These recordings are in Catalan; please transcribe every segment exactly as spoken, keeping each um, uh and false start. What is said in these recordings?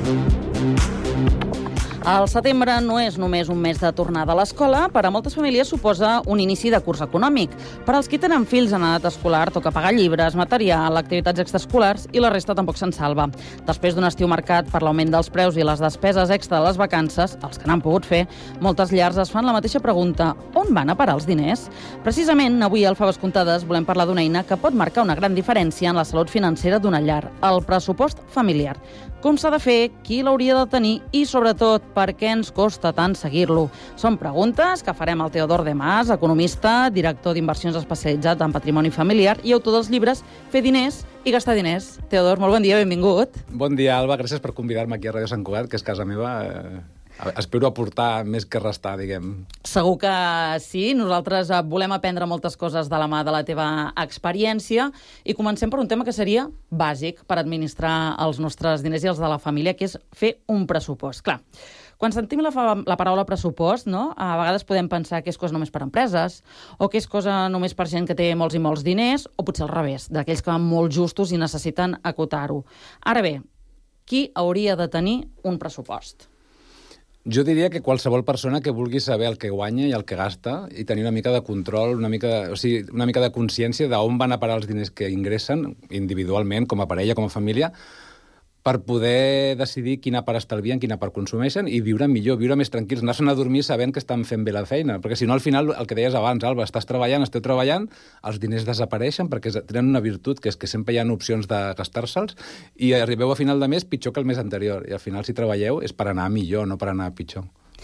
El setembre no és només un mes de tornada a l'escola, per a moltes famílies suposa un inici de curs econòmic. Per als qui tenen fills en edat escolar toca pagar llibres, material, activitats extraescolars i la resta tampoc se'n salva. Després d'un estiu marcat per l'augment dels preus i les despeses extra de les vacances, els que n'han pogut fer, moltes llars es fan la mateixa pregunta: on van a parar els diners? Precisament, avui al Faves Comptades volem parlar d'una eina que pot marcar una gran diferència en la salut financera d'una llar, el pressupost familiar. Com s'ha de fer, qui l'hauria de tenir i, sobretot, per què ens costa tant seguir-lo? Són preguntes que farem al Teodor de Mas, economista, director d'inversions especialitzat en patrimoni familiar i autor dels llibres Fer diners i gastar diners. Teodor, molt bon dia, benvingut. Bon dia, Alba. Gràcies per convidar-me aquí a Ràdio Sant Cugat, que és casa meva. Espero aportar més que restar, diguem. Segur que sí. Nosaltres volem aprendre moltes coses de la mà de la teva experiència i comencem per un tema que seria bàsic per administrar els nostres diners i els de la família, que és fer un pressupost. Clar, quan sentim la, la paraula pressupost, no? A vegades podem pensar que és cosa només per empreses o que és cosa només per gent que té molts i molts diners, o potser al revés, d'aquells que van molt justos i necessiten acotar-ho. Ara bé, qui hauria de tenir un pressupost? Jo diria que qualsevol persona que vulgui saber el que guanya i el que gasta i tenir una mica de control, una mica, o sigui, una mica de consciència d'on van a parar els diners que ingressen individualment, com a parella, com a família, per poder decidir quina part estalvien, quina part consumeixen i viure millor, viure més tranquils, anar-se'n a dormir sabent que estan fent bé la feina, perquè si no, al final, el que deies abans, Alba, estàs treballant, esteu treballant, els diners desapareixen perquè tenen una virtut, que és que sempre hi ha opcions de gastar-se'ls i arribeu a final de mes pitjor que el mes anterior, i al final, si treballeu, és per anar millor, no per anar pitjor.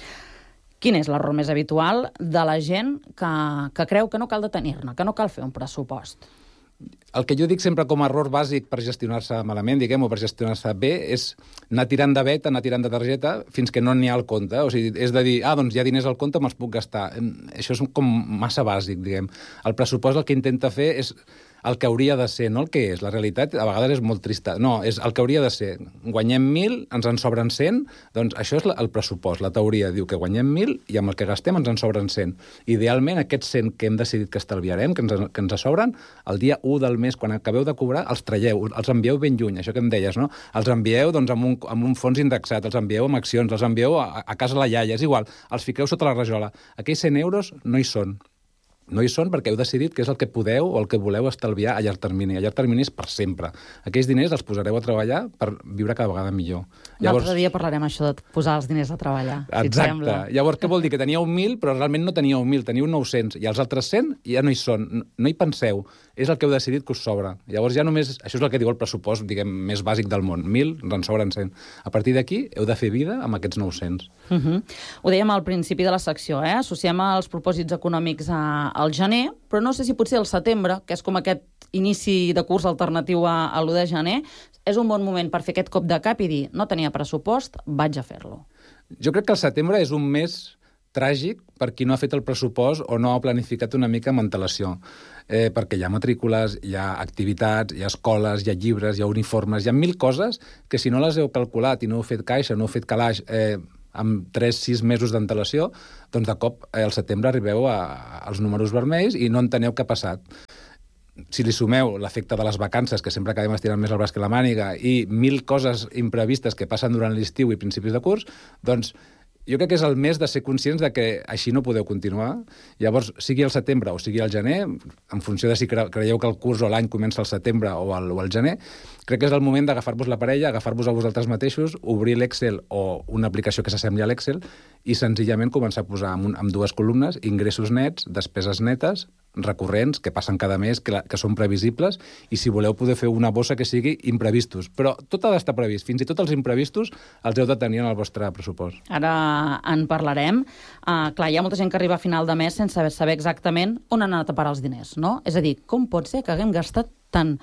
Quin és l'error més habitual de la gent que, que creu que no cal de tenir-ne, que no cal fer un pressupost? El que jo dic sempre com a error bàsic per gestionar-se malament, diguem, o per gestionar-se bé, és anar tirant de veta, anar tirant de targeta, fins que no n'hi ha al compte. O sigui, és de dir, ah, doncs hi ha diners al compte, me'ls puc gastar. Això és com massa bàsic, diguem. El pressupost el que intenta fer és el que hauria de ser, no el que és. La realitat a vegades és molt trista. No, és el que hauria de ser. Guanyem mil, ens en sobren cent, doncs això és el pressupost. La teoria diu que guanyem mil i amb el que gastem ens en sobren cent. Idealment, aquests cent que hem decidit que estalviarem, que ens, que ens sobren, el dia u del mes, quan acabeu de cobrar, els traieu, els envieu ben lluny, això que em deies, no? Els envieu doncs, amb, un, amb un fons indexat, els envieu amb accions, els envieu a, a casa la iaia, és igual, els fiqueu sota la rajola. Aquells cent euros no hi són. No hi són perquè heu decidit que és el que podeu o el que voleu estalviar a llarg termini. A llarg termini és per sempre. Aquells diners els posareu a treballar per viure cada vegada millor. Llavors... L'altre dia parlarem això de posar els diners a treballar, si et sembla. Llavors, què vol dir? Que teníeu mil, però realment no teníeu mil, teniu nou-cents. I els altres cent ja no hi són. No hi penseu. És el que heu decidit que us sobra. Llavors ja només... Això és el que diu el pressupost, diguem, més bàsic del món. Mil, ens en sobren cent. A partir d'aquí, heu de fer vida amb aquests nou-cents. Uh -huh. Ho dèiem al principi de la secció, eh? Associem els propòsits econòmics a al gener, però no sé si potser el setembre, que és com aquest inici de curs alternatiu a, a l'u de gener, és un bon moment per fer aquest cop de cap i dir, no tenia pressupost, vaig a fer-lo. Jo crec que el setembre és un mes tràgic per qui no ha fet el pressupost o no ha planificat una mica amb antelació. Eh, perquè hi ha matrícules, hi ha activitats, hi ha escoles, hi ha llibres, hi ha uniformes, hi ha mil coses que si no les heu calculat i no heu fet caixa, no heu fet calaix, eh, amb tres sis mesos d'antelació, doncs de cop eh, al setembre arribeu a, als números vermells i no enteneu què ha passat. Si li sumeu l'efecte de les vacances, que sempre acabem estirant més el braç que la màniga, i mil coses imprevistes que passen durant l'estiu i principis de curs, doncs jo crec que és el mes de ser conscients de que així no podeu continuar. Llavors, sigui el setembre o sigui el gener, en funció de si creieu que el curs o l'any comença al setembre o al, o al gener, crec que és el moment d'agafar-vos la parella, agafar-vos a vosaltres mateixos, obrir l'Excel o una aplicació que s'assembli a l'Excel i senzillament començar a posar amb, un, amb dues columnes ingressos nets, despeses netes, recurrents, que passen cada mes, que, la, que són previsibles, i si voleu poder fer una bossa que sigui imprevistos. Però tot ha d'estar previst. Fins i tot els imprevistos els heu de tenir en el vostre pressupost. Ara en parlarem. Uh, clar, hi ha molta gent que arriba a final de mes sense saber exactament on han anat a parar els diners, no? És a dir, com pot ser que haguem gastat tant?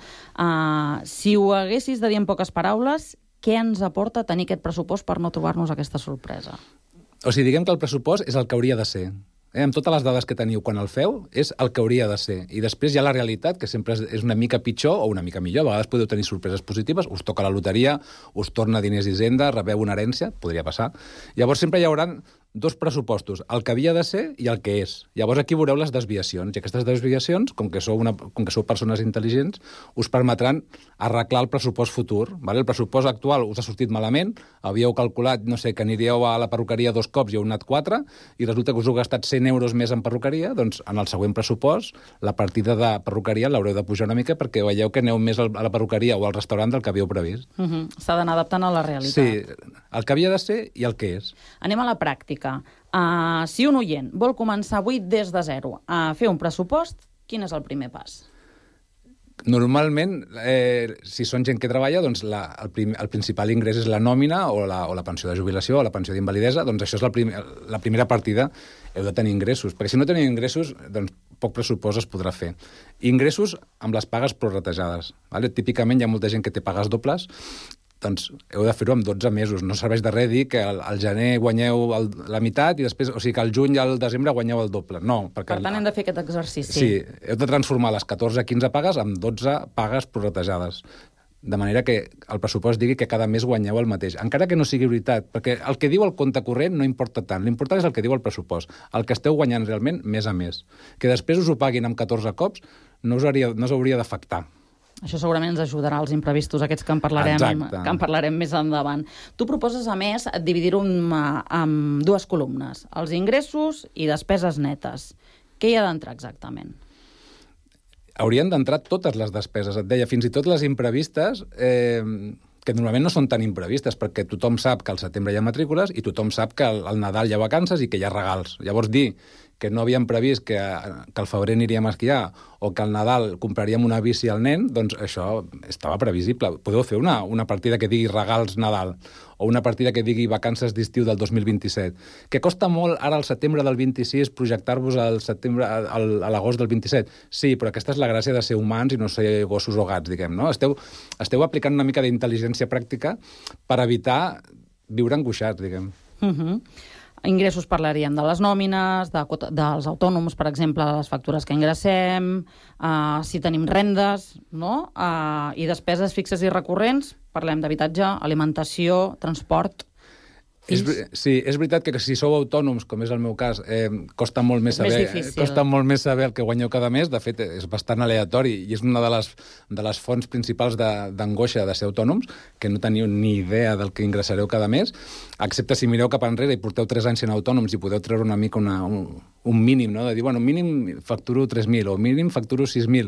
Uh, si ho haguessis de dir en poques paraules, què ens aporta tenir aquest pressupost per no trobar-nos aquesta sorpresa? O sigui, diguem que el pressupost és el que hauria de ser. Eh, amb totes les dades que teniu quan el feu, és el que hauria de ser. I després hi ha la realitat, que sempre és una mica pitjor o una mica millor. A vegades podeu tenir sorpreses positives, us toca la loteria, us torna diners d'Hisenda, rebeu una herència, podria passar. Llavors sempre hi haurà dos pressupostos, el que havia de ser i el que és. Llavors aquí veureu les desviacions, i aquestes desviacions, com que sou, una, com que sou persones intel·ligents, us permetran arreglar el pressupost futur. Vale? El pressupost actual us ha sortit malament, havíeu calculat, no sé, que aniríeu a la perruqueria dos cops i heu anat quatre, i resulta que us heu gastat cent euros més en perruqueria, doncs en el següent pressupost la partida de perruqueria l'haureu de pujar una mica perquè veieu que aneu més a la perruqueria o al restaurant del que havíeu previst. Uh-huh. S'ha d'anar adaptant a la realitat. Sí, el que havia de ser i el que és. Anem a la pràctica. Uh, si un oient vol començar avui des de zero a fer un pressupost, quin és el primer pas? Normalment, eh, si són gent que treballa, doncs la, el, prim, el principal ingrés és la nòmina o la, o la pensió de jubilació o la pensió d'invalidesa, doncs això és la, prim, la primera partida. Heu de tenir ingressos, perquè si no teniu ingressos, doncs poc pressupost es podrà fer. Ingressos amb les pagues prorratejades. Vale? Típicament hi ha molta gent que té pagues dobles, doncs heu de fer-ho amb dotze mesos. No serveix de res dir que al, al gener guanyeu el, la meitat i després, o sigui, que al juny i al desembre guanyeu el doble. No, perquè... Per tant, hem de fer aquest exercici. Sí, heu de transformar les catorze a quinze pagues en dotze pagues prorratejades. De manera que el pressupost digui que cada mes guanyeu el mateix. Encara que no sigui veritat, perquè el que diu el compte corrent no importa tant. L'important és el que diu el pressupost. El que esteu guanyant realment, mes a mes. Que després us ho paguin amb catorze cops no us, hauria, no us hauria d'afectar. Això segurament ens ajudarà als imprevistos, aquests que en parlarem, que en parlarem més endavant. Tu proposes, a més, dividir-ho en, en dues columnes, els ingressos i despeses netes. Què hi ha d'entrar exactament? Haurien d'entrar totes les despeses. Et deia, fins i tot les imprevistes, eh, que normalment no són tan imprevistes, perquè tothom sap que al setembre hi ha matrícules i tothom sap que al, al Nadal hi ha vacances i que hi ha regals. Llavors, dir que no havíem previst que, que al febrer aniríem a esquiar o que al Nadal compraríem una bici al nen, doncs això estava previsible. Podeu fer una, una partida que digui regals Nadal o una partida que digui vacances d'estiu del dos mil vint-i-set. Que costa molt ara al setembre del vint-i-sis projectar-vos al setembre, al, a l'agost del vint-i-set. Sí, però aquesta és la gràcia de ser humans i no ser gossos o gats, diguem, no? Esteu, esteu aplicant una mica d'intel·ligència pràctica per evitar viure angoixats, diguem. Uh-huh. Ingressos parlaríem de les nòmines, de, dels autònoms, per exemple, les factures que ingressem, uh, si tenim rendes, no? Uh, i despeses fixes i recurrents, parlem d'habitatge, alimentació, transport... És, sí, és veritat que si sou autònoms, com és el meu cas, eh, costa molt més saber, més costa molt més saber el que guanyeu cada mes. De fet, és bastant aleatori i és una de les, de les fonts principals d'angoixa de, de ser autònoms, que no teniu ni idea del que ingressareu cada mes, excepte si mireu cap enrere i porteu tres anys sent autònoms i podeu treure una mica una, un, un mínim, no? De dir, bueno, mínim facturo tres mil o mínim facturo sis mil.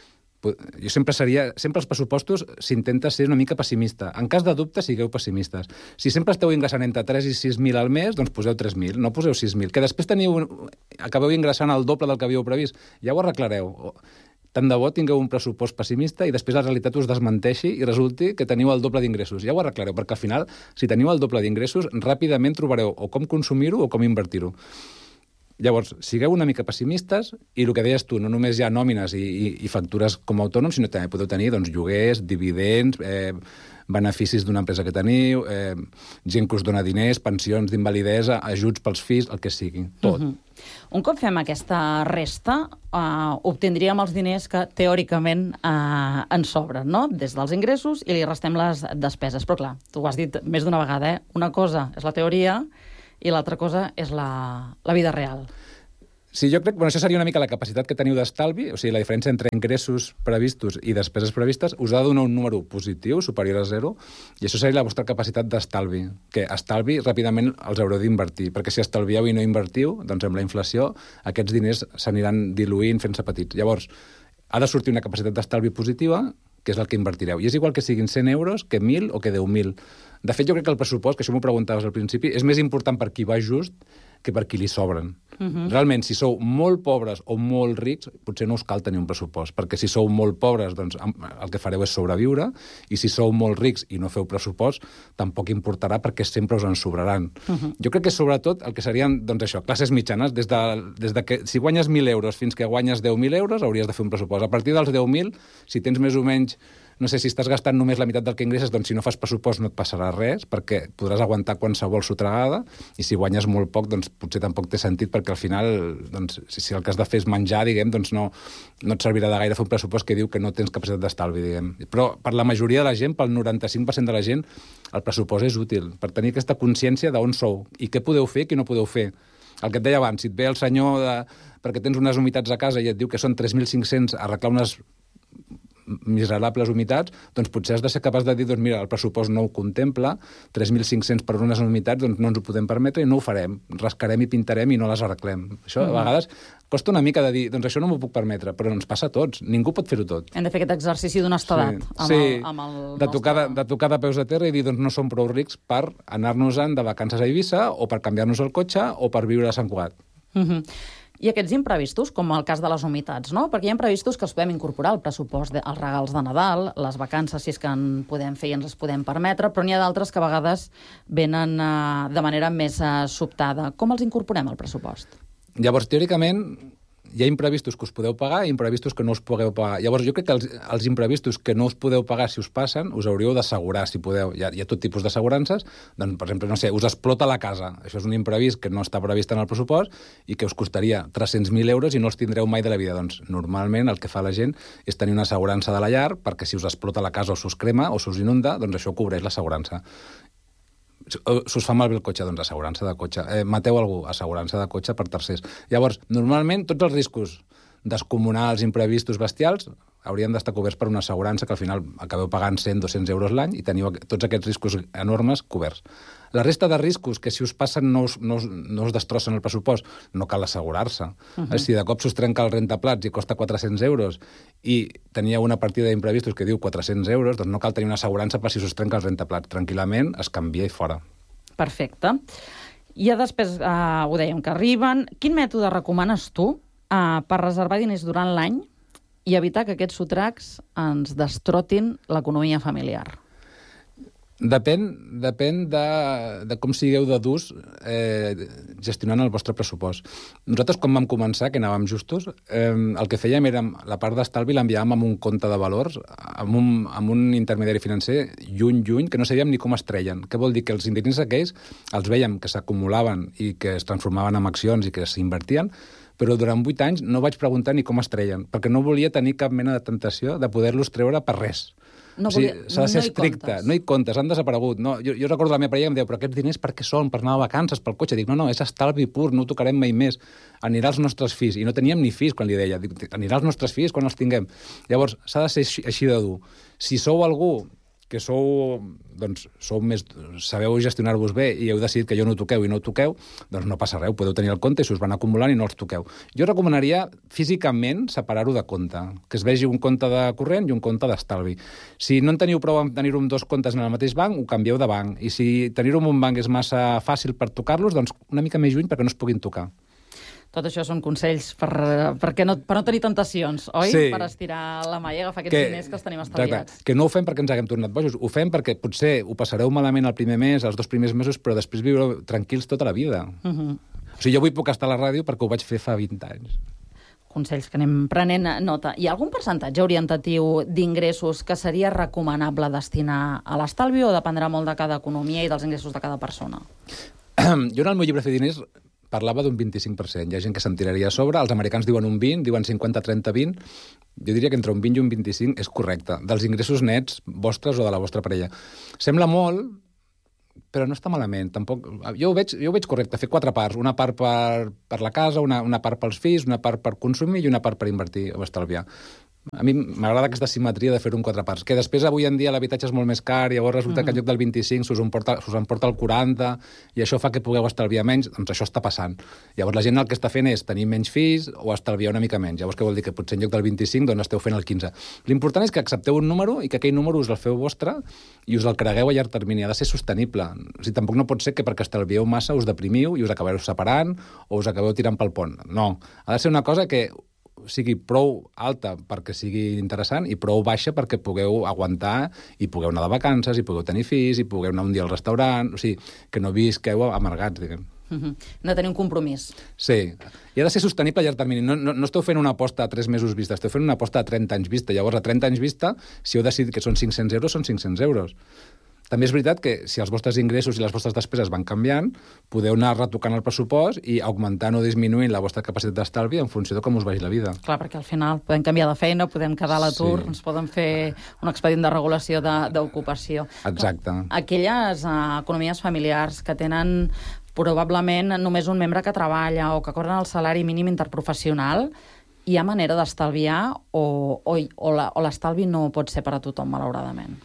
Jo sempre seria... Sempre els pressupostos s'intenta ser una mica pessimista. En cas de dubte, sigueu pessimistes. Si sempre esteu ingressant entre tres i sis mil al mes, doncs poseu tres mil, no poseu sis mil. Que després teniu, acabeu ingressant el doble del que havíeu previst. Ja ho arreglareu. Tant de bo tingueu un pressupost pessimista i després la realitat us desmenteixi i resulti que teniu el doble d'ingressos. Ja ho arreglareu, perquè al final, si teniu el doble d'ingressos, ràpidament trobareu o com consumir-ho o com invertir-ho. Llavors, sigueu una mica pessimistes i el que deies tu, no només hi ha nòmines i, i, i factures com a autònoms, sinó que també podeu tenir doncs, lloguers, dividends, eh, beneficis d'una empresa que teniu, eh, gent que us dona diners, pensions d'invalidesa, ajuts pels fills, el que sigui, tot. Uh-huh. Un cop fem aquesta resta, uh, obtindríem els diners que teòricament uh, ens sobren, no? Des dels ingressos i li restem les despeses. Però clar, tu ho has dit més d'una vegada, eh? Una cosa és la teoria i l'altra cosa és la, la vida real. Sí, jo crec que bueno, això seria una mica la capacitat que teniu d'estalvi, o sigui, la diferència entre ingressos previstos i despeses previstes us ha de donar un número positiu, superior a zero, i això seria la vostra capacitat d'estalvi, que estalvi ràpidament els haureu d'invertir, perquè si estalvieu i no invertiu, doncs amb la inflació aquests diners s'aniran diluint fent-se petits. Llavors, ha de sortir una capacitat d'estalvi positiva, que és el que invertireu. I és igual que siguin cent euros, que mil o que deu mil. De fet, jo crec que el pressupost, que això m'ho preguntaves al principi, és més important per qui va just que per qui li sobren. Uh-huh. Realment, si sou molt pobres o molt rics, potser no us cal tenir un pressupost, perquè si sou molt pobres, doncs el que fareu és sobreviure, i si sou molt rics i no feu pressupost, tampoc importarà perquè sempre us en sobraran. Uh-huh. Jo crec que sobretot el que serien, doncs això, classes mitjanes, des de, des de que si guanyes mil euros fins que guanyes deu mil euros, hauries de fer un pressupost. A partir dels deu mil, si tens més o menys no sé, si estàs gastant només la meitat del que ingresses, doncs si no fas pressupost no et passarà res, perquè podràs aguantar qualsevol sotregada, i si guanyes molt poc, doncs potser tampoc té sentit, perquè al final, doncs, si, si el que has de fer és menjar, diguem, doncs no, no et servirà de gaire fer un pressupost que diu que no tens capacitat d'estalvi, diguem. Però per la majoria de la gent, pel noranta-cinc per cent de la gent, el pressupost és útil, per tenir aquesta consciència d'on sou, i què podeu fer i què no podeu fer. El que et deia abans, si et ve el senyor de, perquè tens unes humitats a casa i et diu que són tres mil cinc-cents arreglar unes miserables humitats, doncs potser has de ser capaç de dir, doncs mira, el pressupost no ho contempla, tres mil cinc-cents per unes humitats, doncs no ens ho podem permetre i no ho farem. Rascarem i pintarem i no les arreglem. Això, a vegades, costa una mica de dir, doncs això no m'ho puc permetre, però ens passa a tots. Ningú pot fer-ho tot. Hem de fer aquest exercici d'honestedat. Sí, amb sí. El, amb el de, tocar de, nostre... de tocar de peus a terra i dir, doncs no som prou rics per anar-nos-en de vacances a Eivissa o per canviar-nos el cotxe o per viure a Sant Cugat. Uh-huh. I aquests imprevistos, com el cas de les humitats, no? Perquè hi ha imprevistos que els podem incorporar al pressupost, de, els regals de Nadal, les vacances, si és que en podem fer i ens les podem permetre, però n'hi ha d'altres que a vegades venen uh, de manera més uh, sobtada. Com els incorporem al pressupost? Llavors, teòricament, hi ha imprevistos que us podeu pagar i imprevistos que no us podeu pagar. Llavors, jo crec que els, els imprevistos que no us podeu pagar si us passen, us hauríeu d'assegurar, si podeu. Hi ha, hi ha tot tipus d'assegurances. Doncs, per exemple, no sé, us explota la casa. Això és un imprevist que no està previst en el pressupost i que us costaria tres-cents mil euros i no els tindreu mai de la vida. Doncs, normalment, el que fa la gent és tenir una assegurança de la llar perquè si us explota la casa o s'us crema o s'us inunda, doncs això cobreix l'assegurança. S'us fa malbé el cotxe, doncs assegurança de cotxe. Eh, mateu algú, assegurança de cotxe per tercers. Llavors, normalment, tots els riscos descomunals, imprevistos, bestials, haurien d'estar coberts per una assegurança que al final acabeu pagant cent a dos-cents euros l'any i teniu tots aquests riscos enormes coberts. La resta de riscos, que si us passen no us, no us, no us destrossen el pressupost, no cal assegurar-se. Uh-huh. Si de cop s'us trenca el rentaplats i costa quatre-cents euros i tenia una partida d'imprevistos que diu quatre-cents euros, doncs no cal tenir una assegurança per si s'us trenca el rentaplats. Tranquil·lament es canvia i fora. Perfecte. I ja després, eh, ho dèiem, que arriben. Quin mètode recomanes tu eh, per reservar diners durant l'any i evitar que aquests sotracs ens destrotin l'economia familiar? Depèn, depèn de, de com sigueu de durs eh, gestionant el vostre pressupost. Nosaltres, quan vam començar, que anàvem justos, eh, el que fèiem era la part d'estalvi l'enviàvem amb un compte de valors, amb un, amb un intermediari financer lluny, lluny, que no sabíem ni com es treien. Què vol dir? Que els diners aquells els vèiem que s'acumulaven i que es transformaven en accions i que s'invertien, però durant vuit anys no vaig preguntar ni com es treien, perquè no volia tenir cap mena de tentació de poder-los treure per res. No o sigui, volia, s'ha de ser no estricte, no hi comptes, han desaparegut. No, jo, jo recordo la meva parella que em deia, però aquests diners per què són? Per anar a vacances, pel cotxe? Dic, no, no, és estalvi pur, no ho tocarem mai més. Anirà als nostres fills. I no teníem ni fills quan li deia. Dic, anirà als nostres fills quan els tinguem. Llavors, s'ha de ser així, així de dur. Si sou algú que sou, doncs, sou més, sabeu gestionar-vos bé i heu decidit que jo no ho toqueu i no ho toqueu, doncs no passa res, podeu tenir el compte i s'us van acumulant i no els toqueu. Jo recomanaria físicament separar-ho de compte, que es vegi un compte de corrent i un compte d'estalvi. Si no en teniu prou amb tenir-ho amb dos comptes en el mateix banc, ho canvieu de banc. I si tenir-ho en un banc és massa fàcil per tocar-los, doncs una mica més lluny perquè no es puguin tocar. Tot això són consells per, perquè no, per no tenir tentacions, oi? Sí. Per estirar la mà i agafar aquests que, diners que els tenim estalviats. Exacte. Que no ho fem perquè ens haguem tornat bojos, ho fem perquè potser ho passareu malament el primer mes, els dos primers mesos, però després viureu tranquils tota la vida. Uh-huh. O sigui, jo avui puc estar a la ràdio perquè ho vaig fer fa vint anys. Consells que anem prenent nota. Hi ha algun percentatge orientatiu d'ingressos que seria recomanable destinar a l'estalvi o dependrà molt de cada economia i dels ingressos de cada persona? Jo en el meu llibre Fer diners parlava d'un vint-i-cinc per cent. Hi ha gent que se'n tiraria a sobre. Els americans diuen un vint, diuen cinquanta, trenta, vint. Jo diria que entre un vint i un vint-i-cinc és correcte. Dels ingressos nets vostres o de la vostra parella. Sembla molt, però no està malament. Tampoc... Jo ho veig, jo ho veig correcte. Fer quatre parts. Una part per, per la casa, una, una part pels fills, una part per consumir i una part per invertir o estalviar. A mi m'agrada aquesta simetria de fer-ho en quatre parts, que després avui en dia l'habitatge és molt més car i llavors resulta uh-huh. que en lloc del vint-i-cinc s'us emporta, s'us emporta el quaranta i això fa que pugueu estalviar menys, doncs això està passant. Llavors la gent el que està fent és tenir menys fills o estalviar una mica menys. Llavors què vol dir? Que potser en lloc del vint-i-cinc doncs esteu fent el quinze. L'important és que accepteu un número i que aquell número us el feu vostre i us el cregueu a llarg termini. Ha de ser sostenible. O sigui, tampoc no pot ser que perquè estalvieu massa us deprimiu i us acabeu separant o us acabeu tirant pel pont. No. Ha de ser una cosa que sigui prou alta perquè sigui interessant i prou baixa perquè pugueu aguantar i pugueu anar de vacances, i pugueu tenir fills, i pugueu anar un dia al restaurant, o sigui, que no visqueu amargats, diguem. Uh-huh. No tenir un compromís. Sí. I ha de ser sostenible a llarg termini. No, no, no esteu fent una aposta a tres mesos vista, esteu fent una aposta a trenta anys vista. Llavors, a trenta anys vista, si heu decidit que són cinc-cents euros, són cinc-cents euros. També és veritat que si els vostres ingressos i les vostres despeses van canviant, podeu anar retocant el pressupost i augmentant o disminuint la vostra capacitat d'estalvi en funció de com us vagi la vida. Clar, perquè al final podem canviar de feina, podem quedar a l'atur, sí. Ens poden fer un expedient de regulació d'ocupació. Exacte. Aquelles uh, economies familiars que tenen probablement només un membre que treballa o que cobren el salari mínim interprofessional, hi ha manera d'estalviar o, o, o l'estalvi no pot ser per a tothom, malauradament?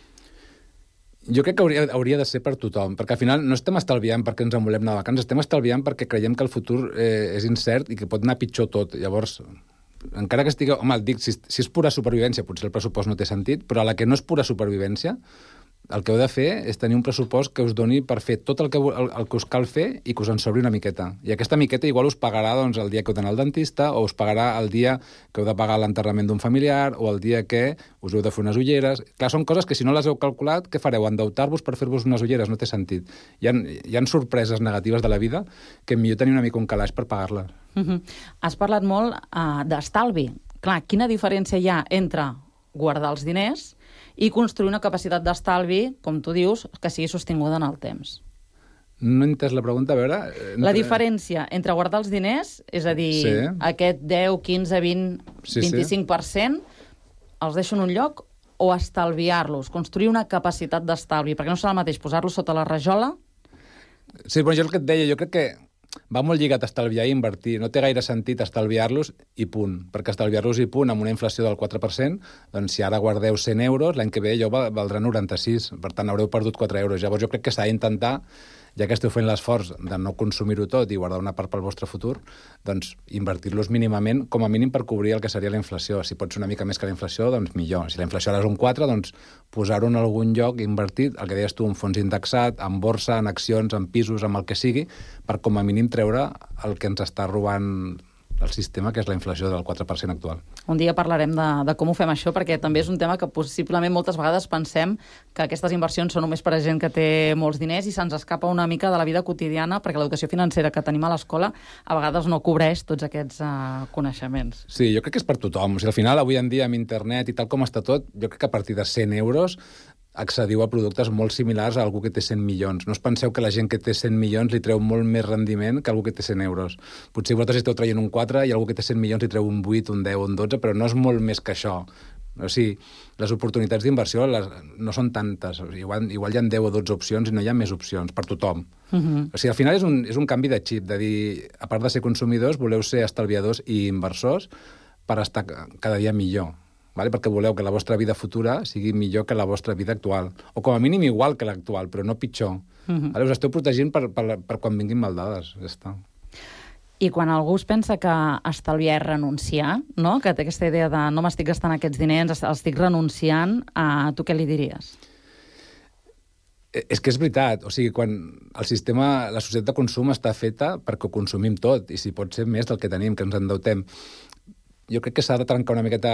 Jo crec que hauria, hauria de ser per tothom, perquè al final no estem estalviant perquè ens en volem anar de vacances, estem estalviant perquè creiem que el futur eh, és incert i que pot anar pitjor tot. Llavors, encara que estigui... Home, dic, si, si és pura supervivència, potser el pressupost no té sentit, però a la que no és pura supervivència, el que heu de fer és tenir un pressupost que us doni per fer tot el que, el, el que us cal fer i que us en sobri una miqueta. I aquesta miqueta igual us pagarà doncs, el dia que heu d'anar al dentista o us pagarà el dia que heu de pagar l'enterrament d'un familiar o el dia que us heu de fer unes ulleres. Clar, són coses que si no les heu calculat, què fareu? Endeutar-vos per fer-vos unes ulleres? No té sentit. Hi ha, hi ha sorpreses negatives de la vida que millor tenir una mica un calaix per pagar-les. Uh-huh. Has parlat molt uh, d'estalvi. Clar, quina diferència hi ha entre guardar els diners i construir una capacitat d'estalvi, com tu dius, que sigui sostinguda en el temps? No he entès la pregunta, a veure... Entre... La diferència entre guardar els diners, és a dir, sí. Aquest deu, quinze, vint, sí, vint-i-cinc per cent, sí. Els deixo en un lloc o estalviar-los, construir una capacitat d'estalvi, perquè no serà el mateix posar-los sota la rajola? Sí, però jo el que et deia, jo crec que va molt lligat a estalviar i invertir. No té gaire sentit estalviar-los i punt. Perquè estalviar-los i punt amb una inflació del quatre per cent, doncs si ara guardeu cent euros, l'any que ve allò valdrà noranta-sis. Per tant, haureu perdut quatre euros. Llavors jo crec que s'ha d'intentar, ja que esteu fent l'esforç de no consumir-ho tot i guardar una part pel vostre futur, doncs invertir-los mínimament, com a mínim per cobrir el que seria la inflació. Si pot ser una mica més que la inflació, doncs millor. Si la inflació ara és un quatre, doncs posar-ho en algun lloc invertit, el que deies tu, un fons indexat, en borsa, en accions, en pisos, amb el que sigui, per com a mínim treure el que ens està robant el sistema, que és la inflació del quatre per cent actual. Un dia parlarem de, de com ho fem això, perquè també és un tema que possiblement moltes vegades pensem que aquestes inversions són només per a gent que té molts diners i se'ns escapa una mica de la vida quotidiana, perquè l'educació financera que tenim a l'escola a vegades no cobreix tots aquests uh, coneixements. Sí, jo crec que és per tothom. O sigui, al final, avui en dia, amb internet i tal com està tot, jo crec que a partir de cent euros accediu a productes molt similars a algú que té cent milions. No us penseu que la gent que té cent milions li treu molt més rendiment que algú que té cent euros. Potser vosaltres esteu traient un quatre i algú que té cent milions li treu un vuit, un deu, un dotze, però no és molt més que això. O sigui, les oportunitats d'inversió les, no són tantes. O sigui, igual, igual hi ha deu o dotze opcions i no hi ha més opcions per tothom. Uh-huh. O sigui, al final és un, és un canvi de xip, de dir, a part de ser consumidors, voleu ser estalviadors i inversors per estar cada dia millor. Vale? Perquè voleu que la vostra vida futura sigui millor que la vostra vida actual. O com a mínim igual que l'actual, però no pitjor. Uh-huh. Vale? Us esteu protegint per, per, per quan vinguin maldades. Ja està. I quan algú es pensa que estalviar és renunciar, no? Que té aquesta idea de no m'estic gastant aquests diners, els estic renunciant, a tu què li diries? És que és veritat. O sigui, quan el sistema, la societat de consum està feta perquè ho consumim tot, i si pot ser més del que tenim, que ens endeutem. Jo crec que s'ha de trencar una miqueta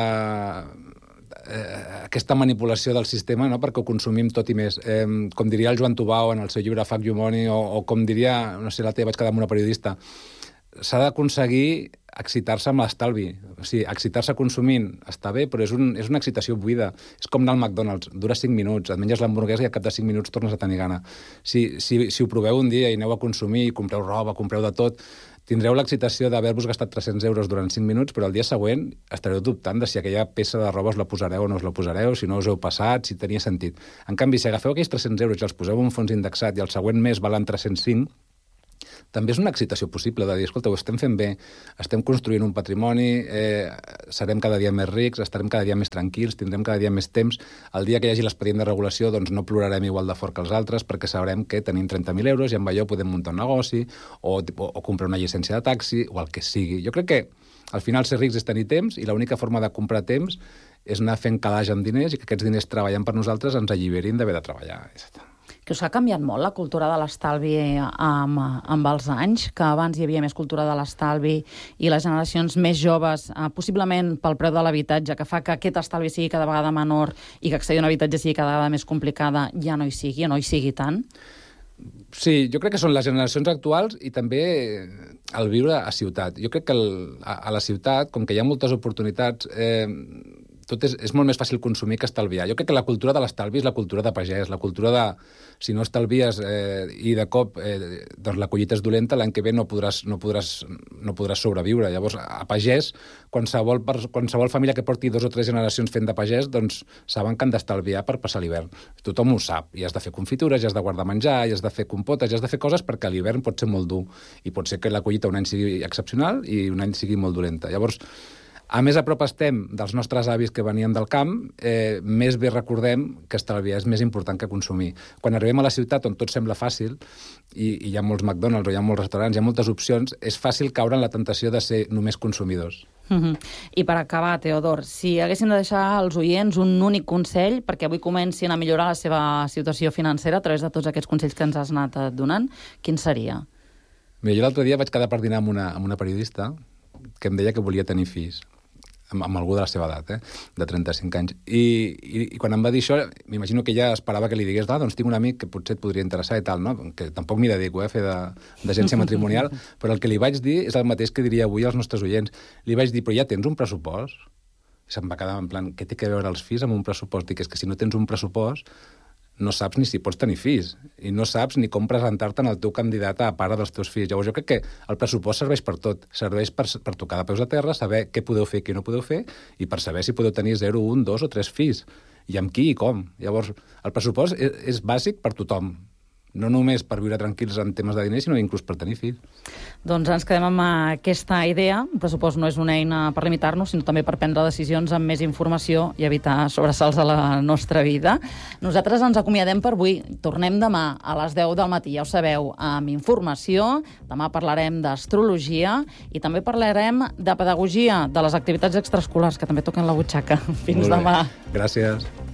eh, aquesta manipulació del sistema, no?, perquè ho consumim tot i més. Eh, com diria el Joan Tubau en el seu llibre Fuck You Money, o, o com diria, no sé, l'altre dia vaig quedar amb una periodista, s'ha d'aconseguir excitar-se amb l'estalvi. O sigui, excitar-se consumint està bé, però és, un, és una excitació buida. És com anar al McDonald's, dura cinc minuts, et menges l'hamburguesa i al cap de cinc minuts tornes a tenir gana. Si, si, si ho proveu un dia i aneu a consumir, compreu roba, compreu de tot, tindreu l'excitació d'haver-vos gastat tres-cents euros durant cinc minuts, però el dia següent estareu dubtant de si aquella peça de roba us la posareu o no us la posareu, si no us heu passat, si tenia sentit. En canvi, si agafeu aquells tres-cents euros i els poseu en un fons indexat i el següent mes valen tres-cents cinc, també és una excitació possible de dir, escolta, ho estem fent bé, estem construint un patrimoni, eh, serem cada dia més rics, estarem cada dia més tranquils, tindrem cada dia més temps. El dia que hi hagi l'expedient de regulació, doncs no plorarem igual de fort que els altres, perquè sabrem que tenim trenta mil euros i amb allò podem muntar un negoci o, o, o comprar una llicència de taxi o el que sigui. Jo crec que al final ser rics és tenir temps i l'única forma de comprar temps és anar fent calaix amb diners i que aquests diners treballant per nosaltres ens alliberin d'haver de treballar. Que us ha canviat molt la cultura de l'estalvi amb, amb els anys, que abans hi havia més cultura de l'estalvi i les generacions més joves, eh, possiblement pel preu de l'habitatge, que fa que aquest estalvi sigui cada vegada menor i que accedir a un habitatge sigui cada vegada més complicada, ja no hi sigui, no hi sigui tant? Sí, jo crec que són les generacions actuals i també el viure a ciutat. Jo crec que el, a, a la ciutat, com que hi ha moltes oportunitats, eh, tot és, és molt més fàcil consumir que estalviar. Jo crec que la cultura de l'estalvi és la cultura de pagès, la cultura de, si no estalvies eh, i de cop eh, doncs la collita és dolenta, l'any que ve no podràs, no podràs, no podràs sobreviure. Llavors, a pagès, qualsevol, qualsevol família que porti dos o tres generacions fent de pagès, doncs saben que han d'estalviar per passar l'hivern. Tothom ho sap. I has de fer confitures, i has de guardar menjar, i has de fer compotes, i has de fer coses perquè l'hivern pot ser molt dur. I pot ser que la collita un any sigui excepcional i un any sigui molt dolenta. Llavors, a més a prop estem dels nostres avis que venien del camp, eh, més bé recordem que estalviar és més important que consumir. Quan arribem a la ciutat on tot sembla fàcil, i, i hi ha molts McDonald's o hi ha molts restaurants, hi ha moltes opcions, és fàcil caure en la tentació de ser només consumidors. Mm-hmm. I per acabar, Teodor, si haguéssim de deixar als oients un únic consell perquè avui comencin a millorar la seva situació financera a través de tots aquests consells que ens has anat donant, quin seria? Mira, jo l'altre dia vaig quedar per dinar amb una, amb una periodista que em deia que volia tenir fills, amb, amb algú de la seva edat, eh? de trenta-cinc anys. I, i, I quan em va dir això, m'imagino que ella esperava que li digués, ah, doncs tinc un amic que potser et podria interessar i tal, no? Que tampoc m'hi dedico eh, a fer d'agència matrimonial, però el que li vaig dir és el mateix que diria avui als nostres oients. Li vaig dir, però ja tens un pressupost? I se'm va quedar en plan, què té que veure els fills amb un pressupost? Dic, és que si no tens un pressupost, no saps ni si pots tenir fills, i no saps ni com presentar-te en el teu candidat a pare dels teus fills. Llavors jo crec que el pressupost serveix per tot, serveix per, per tocar de peus a terra, saber què podeu fer i què no podeu fer, i per saber si podeu tenir zero, un, dos o tres fills, i amb qui i com. Llavors, el pressupost és, és bàsic per tothom, no només per viure tranquils en temes de diners, sinó inclús per tenir fills. Doncs ens quedem amb aquesta idea. El pressupost no és una eina per limitar-nos, sinó també per prendre decisions amb més informació i evitar sobresalts a la nostra vida. Nosaltres ens acomiadem per avui. Tornem demà a les deu del matí, ja ho sabeu, amb informació. Demà parlarem d'astrologia i també parlarem de pedagogia, de les activitats extraescolars, que també toquen la butxaca. Fins demà. Gràcies.